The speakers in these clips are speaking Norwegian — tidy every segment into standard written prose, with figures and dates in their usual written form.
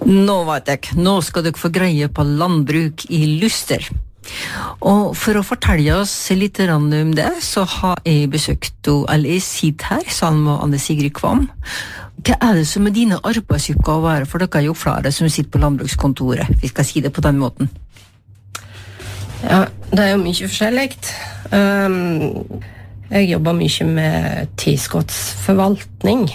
Nå vet jeg, nå skal dere få greie på landbruk I Luster. Og for å fortelle oss litt om det, så har jeg besøkt eller jeg sitter her sammen med Anne Sigrid Kvam. Hva det som dine arbeidsoppgaver, for dere jo flere som sitter på landbrukskontoret, vi skal si det på den måten? Ja, det jo mye forskjelligt. Jeg jobber mye med tilskottsforvaltning.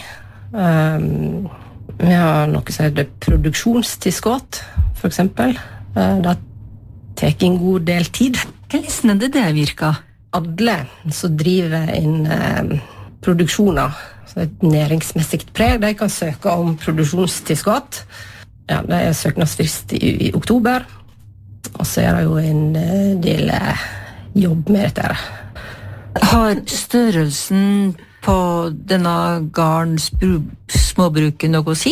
Vi har noe som heter produksjonstilskott, for eksempel. Det tar en god del tid. Hvordan det virker? Alle som driver inn produksjoner, så et næringsmessig preg, de kan søke om produksjonstilskott. Ja, det søknadsfrist I oktober, og så det jo en del jobb med dette. Har størrelsen på denne garns småbruken noe å si?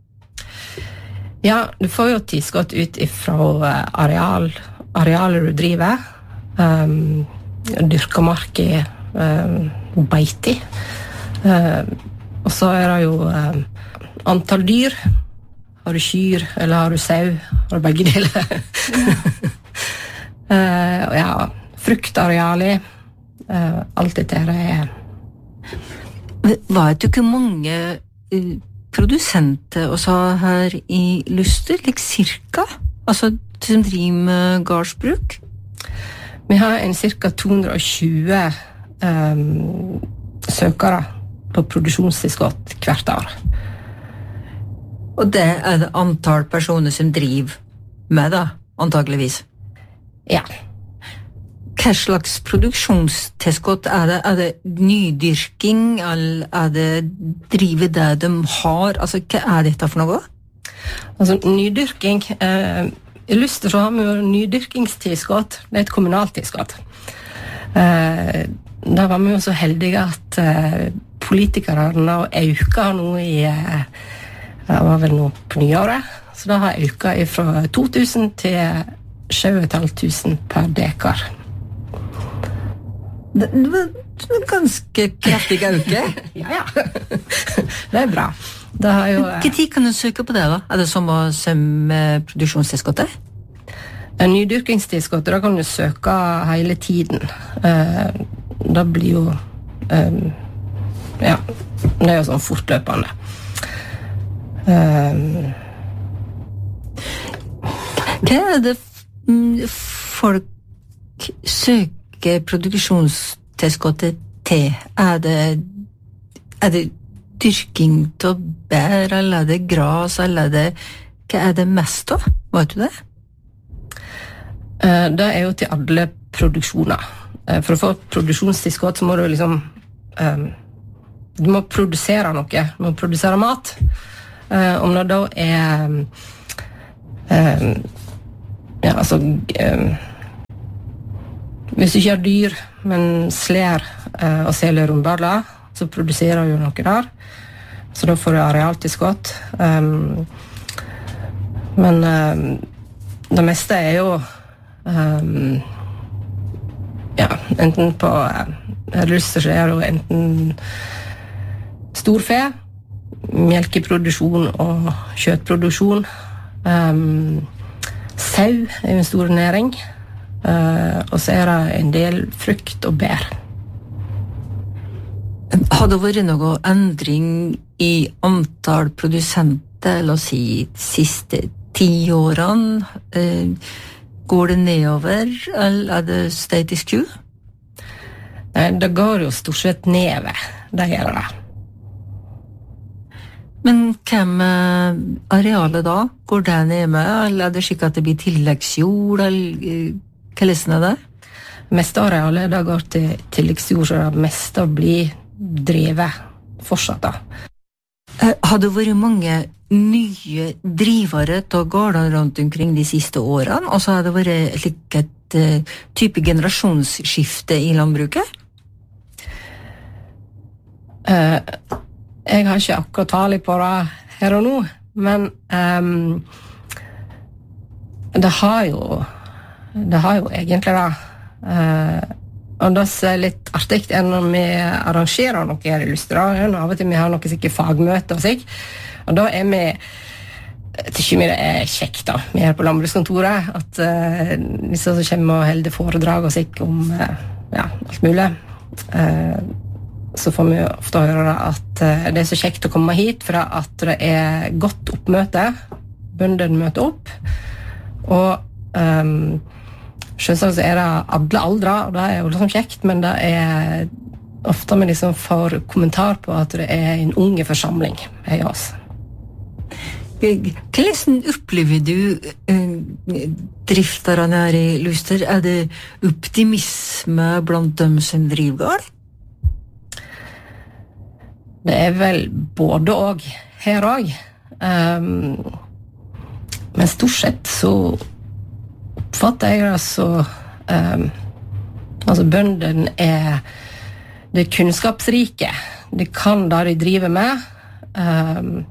Ja, du får jo tilskott ut fra arealer du driver, dyrka mark I beite. Og så det jo antall dyr. Har du kyr, eller har du sau? Har du begge deler? Ja, fruktarealer. Alt dette Vet du ikke mange produsenter også her I Luster, like cirka? Altså, som driver med gardsbruk? Vi har en cirka 220 søkere på produksjonstilskott hvert år. Og det det antall personer som driver med da, antageligvis? Ja. Hva slags produksjonstilskott det? Det nydyrking, eller det drive det de har? Altså, hva dette for noe? Altså, nydyrking, I Luster så har vi jo nydyrkingstilskott, det et kommunalt tilskott. Da var vi jo så heldige at politikerne øker nå det var vel nå på nyåret, så da har øket fra 2000 til 7500 per dekar. Det var ganske kraftig øke. Ja. Det bra. Det har jo Hva tid kan du søke på det da? Det som produksjonstilskottet? Nydyrkingstilskottet, da kan du søke hele tiden. Det blir jo ja, det jo sånn fortløpende. Hva det folk søker produksjonstilskottet til? Det dyrking til bær, eller det gras, eller hva det mest da? Vet du det? Det jo til alle produksjoner. For å få produksjonstilskott så må du liksom du må produsere noe, du må produsere mat. Om det da ja, altså hvis du ikke har dyr, men slær og selger rundballer, så produserer du noe der. Så da får du arealtilskott. Men det meste jo ja, enten på Luster så det jo enten storfe, melkeproduksjon og kjøttproduksjon. Sau jo en stor næring. Og så det en del frukt og bær. Har det vært noe endring I antall produsenter, la oss si, siste 10 årene? Går det nedover, eller det status quo? Det går jo stort sett nedover, det gjør det. Men hva med arealet da? Går det ned med, eller det slik at det blir tilleggsjord, eller hva løsner det? Meste arealet da går til tilleggsjord, så det meste blir drevet fortsatt da. Har det vært mange nye drivere til gårdene rundt omkring de siste årene, og så har det vært et type generasjonsskifte I landbruket? Jeg har ikke akkurat tale på det her og nå, men det har jo egentlig det. Og det litt artig når vi arrangerer noe her I Luster. Av og til vi har noe sikkert fagmøte og slik. Og da vi Jeg tror ikke det kjekt da, vi her på landbrukskontoret, at disse som kommer og holder foredrag og slik om alt mulig. Så får vi ofte høre at det så kjekt å komme hit, for at det godt oppmøte, bøndene møter opp, og selvsagt så det alle aldre, og det jo liksom kjekt, men det ofte vi liksom får kommentar på at det en unge forsamling hos oss. Hvordan opplever du drifterne her i Luster? Det optimisme blant dem som driver gård? Det vel både og her også. Men stort sett så oppfatter jeg det så altså bøndene det kunnskapsrike. De kan det de driver med,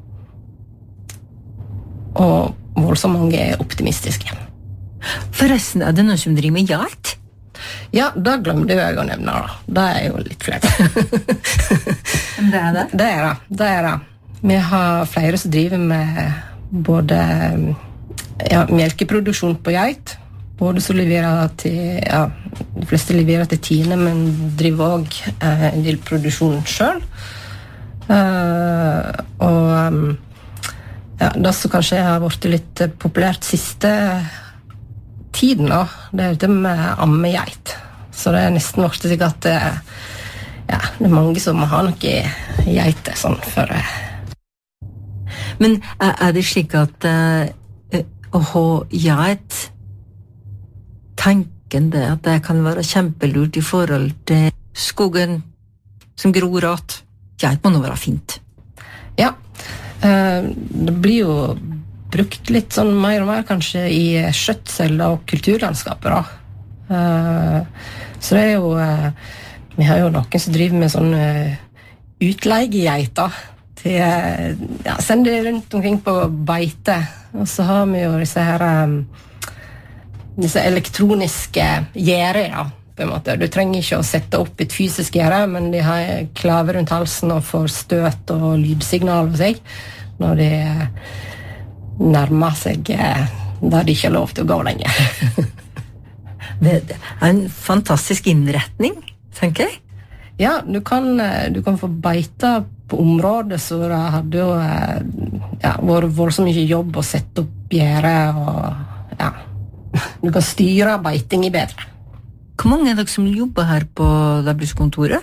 og voldsomt mange optimistiske. Forresten, det noen som driver med geit? Ja, det glemte jeg å nevne da. Det jo litt flaut. Det det? Det det. Vi har flere som driver med både melkeproduksjon på geit, både som leverer til, de fleste leverer til Tine, men driver også en del produksjon selv. Og det som kanskje har vært litt populært siste tiden da, det dette med ammegeit. Så det nesten vært slik at det mange som har noe geiter sånn for. Men det slik at å ha geit, tanken det at det kan være kjempelurt i forhold til skogen som gror att? Geit må nå være fint. Ja, det blir jo brukt litt sånn mer og mer kanskje i skjøtsel og kulturlandskapet da. Så det jo vi har jo noen som driver med sånn utleiegeiter til sende det rundt omkring på beite, og så har vi jo disse elektroniske gjerder da, på en måte. Du trenger ikke å sette opp et fysisk gjerde, men de har klave rundt halsen og får støt og lydsignal for seg når de nærmer seg der de ikke har lov til å gå lenger. Det en fantastisk innretning, tenker jeg. Ja, du kan få beite på området, så det hadde jo vært så mye jobb å sette opp gjerde, og du kan styre beiting i bedre. Hvor mange dere som jobber her på landbrukskontoret?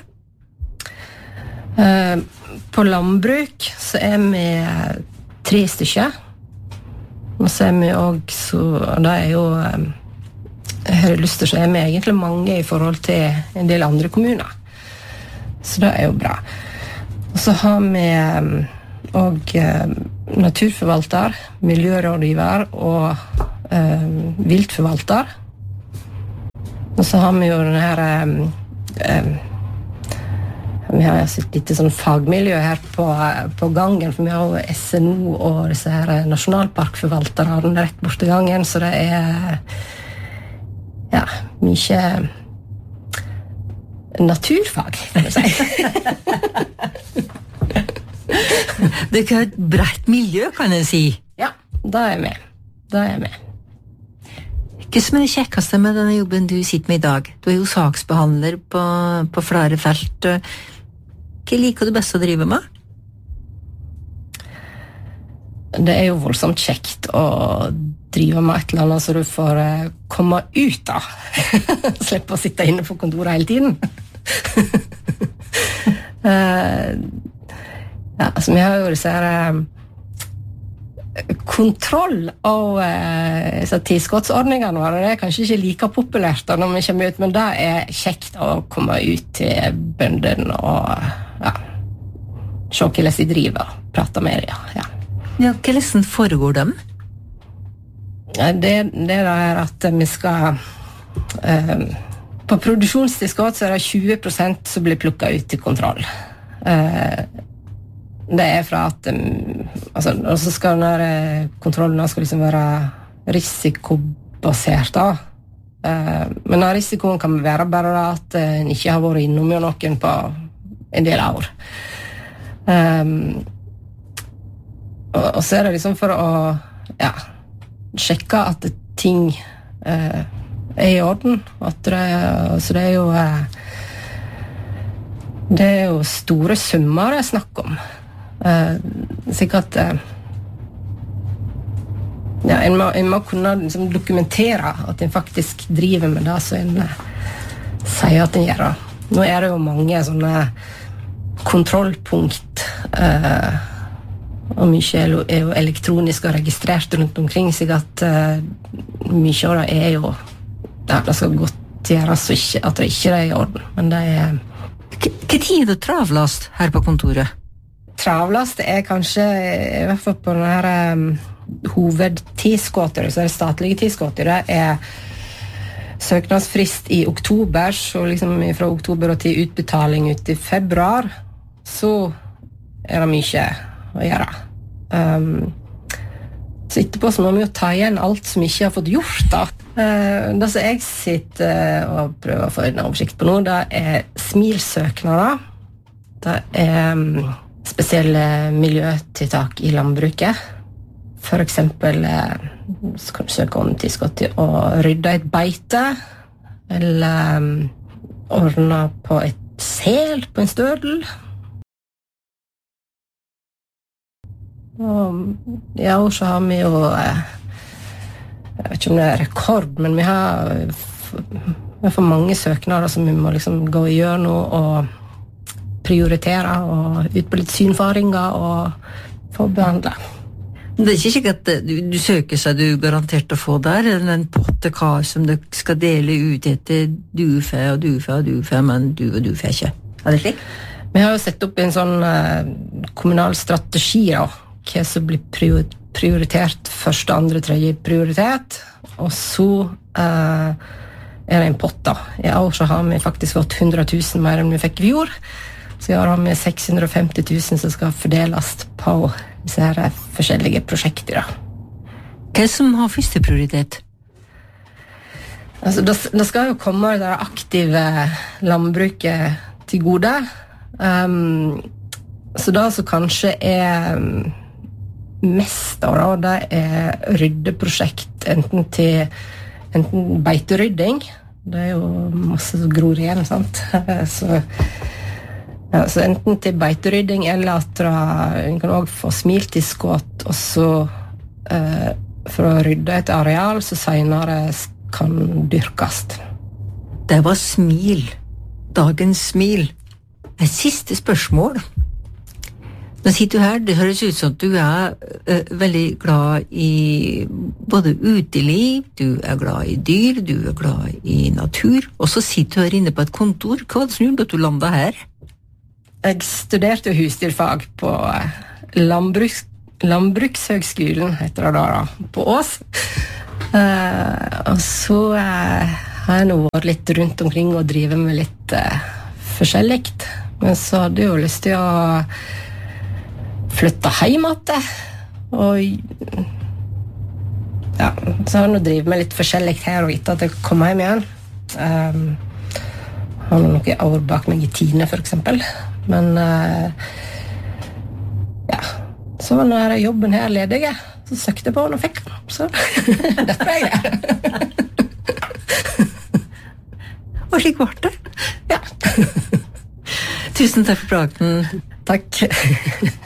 På landbruk så vi 3 stykker. Og så vi også, og det jo her i Luster så vi egentlig mange i forhold til en del andre kommuner. Så det jo bra. Og så har vi også naturforvalter, miljørådgiver og viltforvalter. Og så har vi jo denne her vi har et litt sånn fagmiljø her på gangen, for vi har jo SNO og disse her nasjonalparkforvaltere rett bort til gangen, så det mye naturfag, kan du si. Det et bredt miljø, kan jeg si. Ja, det vi. Hva som det kjekkeste med denne jobben du sitter med i dag? Du jo saksbehandler på flere felt. Hva liker du best å drive med? Det jo voldsomt kjekt å drive med et eller annet så du får komme ut da. Slippe å sitte inne på kontoret hele tiden. Altså vi har jo disse her kontroll av tilskottsordningene våre. Det kanskje ikke like populært når vi kommer ut, men det kjekt å komme ut til bøndene og se hvordan de driver og prate med dem. Hvordan foregår dem? Det at vi skal på produksjonstilskott så det 20% som blir plukket ut til kontroll. Det fra at og så skal denne kontrollen skal liksom være risikobasert da. Men den risikoen kan være bare at en ikke har vært innom noen på en del år. Og så det liksom for å sjekke at ting I orden. At så det er jo store summer det snakk om. Sikkert en må kunne liksom dokumentere at en faktisk driver med det som en sier at en gjør. Nå det jo mange sånne kontrollpunkt og mye jo elektronisk og registrert rundt omkring, så at mye av det jo det skal godt gjøres at det ikke I orden, men det Hva tid det travlast her på kontoret? Travlast kanskje I hvert fall på denne hovedtidsskåter, så det statlige tidsskåter, det søknadsfrist I oktober, så liksom fra oktober og til utbetaling ut I februar, så det mye å gjøre. Så etterpå så må vi jo ta igjen alt som ikke har fått gjort da. Det som jeg sitter og prøver å få en oversikt på nå, det smilsøknader. Det spesielle miljøtiltak I landbruket. For eksempel så kan du søke om tilskudd til å rydde et beite, eller ordne på et sel på en stødel. Og så har vi jo, jeg vet ikke om det rekord, men vi har for mange søknader som vi må liksom gå I gjør nå og prioritere og ut på litt synfaringer og få behandle. Det ikke sikkert at du søker seg du garantert å få der, eller en pottekar som du skal dele ut etter dufe og dufe og dufe, men du og dufe ikke. Det slik? Vi har jo sett opp en sånn kommunal strategi da, hva som blir prioritert første, andre, tredje prioritet, og så det en pott da. I år så har vi faktisk fått 100 000 mer enn vi fikk I fjor, så I år har vi 650 000 som skal fordeles på disse forskjellige prosjekter da. Hva som har første prioritet? Altså, det skal jo komme det aktive landbruket til gode. Så det som kanskje mest da, det ryddeprosjekt enten beiterydding, det jo masse som gror igjen, sant? Så enten til beiterydding eller at en kan også få smiltilskudd og så for å rydde et areal så senere kan dyrkes. Det var smil. Dagens smil. Et siste spørsmål. Nå sitter du her, det høres ut som at du veldig glad I både uteliv, du glad I dyr, du glad I natur, og så sitter du her inne på et kontor. Hva var det som gjorde at du landet her? Jeg studerte husdyrfag på Landbrukshøgskolen, heter det da, på Ås. Og så har jeg nå vært litt rundt omkring og drivet med litt forskjelligt. Men så hadde jeg jo lyst til å flytte hjem igjen. Og ja, så har jeg nå drivet med litt forskjelligt her og etter at jeg kom hjem igjen. Har noen år bak meg I Tine, for eksempel. Men ja, så var når jobben her ledige, så søkte jeg på den og fikk den. Så dette jeg. Og slik var det. Ja. Tusen takk for praten. Takk.